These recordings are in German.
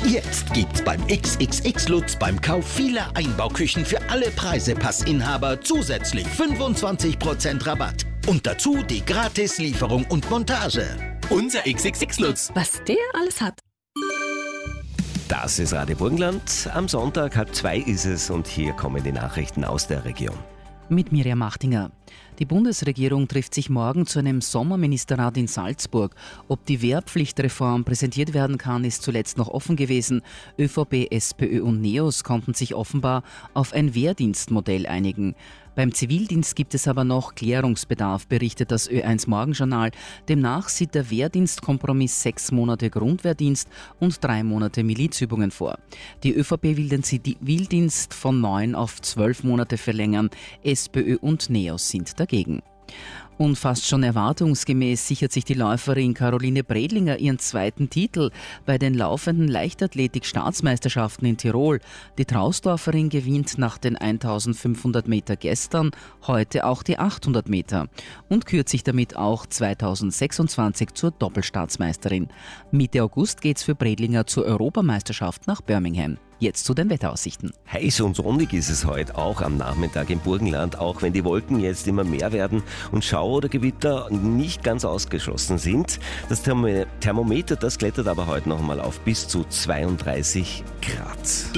Jetzt gibt's beim XXX Lutz beim Kauf vieler Einbauküchen für alle Preisepassinhaber zusätzlich 25% Rabatt. Und dazu die Gratislieferung und Montage. Unser XXX Lutz. Was der alles hat. Das ist Radio Burgenland. Am Sonntag 1:30 ist es und hier kommen die Nachrichten aus der Region. Mit Miriam Machtinger. Die Bundesregierung trifft sich morgen zu einem Sommerministerrat in Salzburg. Ob die Wehrpflichtreform präsentiert werden kann, ist zuletzt noch offen gewesen. ÖVP, SPÖ und NEOS konnten sich offenbar auf ein Wehrdienstmodell einigen. Beim Zivildienst gibt es aber noch Klärungsbedarf, berichtet das Ö1 Morgenjournal. Demnach sieht der Wehrdienstkompromiss 6 Monate Grundwehrdienst und 3 Monate Milizübungen vor. Die ÖVP will den Zivildienst von 9 auf 12 Monate verlängern. SPÖ und NEOS sind dagegen. Und fast schon erwartungsgemäß sichert sich die Läuferin Caroline Bredlinger ihren 2. Titel bei den laufenden Leichtathletik-Staatsmeisterschaften in Tirol. Die Trausdorferin gewinnt nach den 1500 Meter gestern heute auch die 800 Meter und kürt sich damit auch 2026 zur Doppelstaatsmeisterin. Mitte August geht's für Bredlinger zur Europameisterschaft nach Birmingham. Jetzt zu den Wetteraussichten. Heiß und sonnig ist es heute auch am Nachmittag im Burgenland, auch wenn die Wolken jetzt immer mehr werden und Schauer oder Gewitter nicht ganz ausgeschlossen sind. Das Thermometer, das klettert aber heute noch einmal auf bis zu 32 Grad.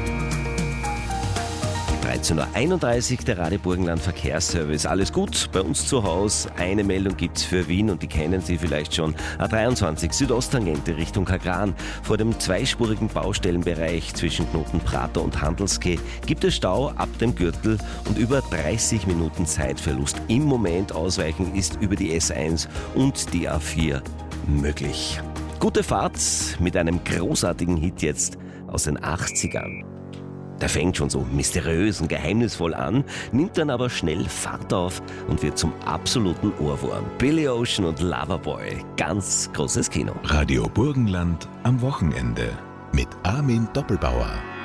13.31 Uhr, der Radio Burgenland Verkehrsservice. Alles gut bei uns zu Hause. Eine Meldung gibt's für Wien und die kennen Sie vielleicht schon. A23 Südosttangente Richtung Kagran. Vor dem zweispurigen Baustellenbereich zwischen Knoten-Prater und Handelsquai gibt es Stau ab dem Gürtel und über 30 Minuten Zeitverlust. Im Moment ausweichen ist über die S1 und die A4 möglich. Gute Fahrt mit einem großartigen Hit jetzt aus den 80ern. Der fängt schon so mysteriös und geheimnisvoll an, nimmt dann aber schnell Fahrt auf und wird zum absoluten Ohrwurm. Billy Ocean und Loverboy, ganz großes Kino. Radio Burgenland am Wochenende mit Armin Doppelbauer.